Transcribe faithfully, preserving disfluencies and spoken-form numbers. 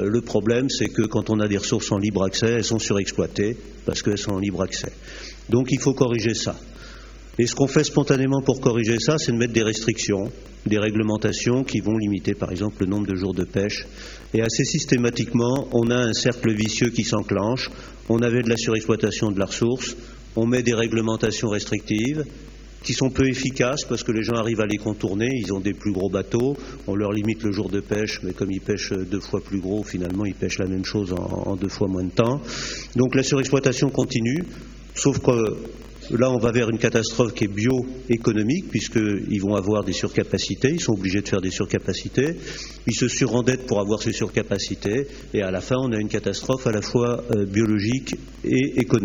euh, le problème, c'est que quand on a des ressources en libre accès, elles sont surexploitées parce qu'elles sont en libre accès. Donc il faut corriger ça. Et ce qu'on fait spontanément pour corriger ça, c'est de mettre des restrictions, des réglementations qui vont limiter par exemple le nombre de jours de pêche. Et assez systématiquement, on a un cercle vicieux qui s'enclenche. On avait de la surexploitation de la ressource, on met des réglementations restrictives qui sont peu efficaces parce que les gens arrivent à les contourner, ils ont des plus gros bateaux, on leur limite le jour de pêche, mais comme ils pêchent deux fois plus gros, finalement ils pêchent la même chose en, en deux fois moins de temps. Donc la surexploitation continue, sauf que là, on va vers une catastrophe qui est bioéconomique, puisqu'ils vont avoir des surcapacités, ils sont obligés de faire des surcapacités, ils se surendettent pour avoir ces surcapacités, et à la fin, on a une catastrophe à la fois euh, biologique et économique.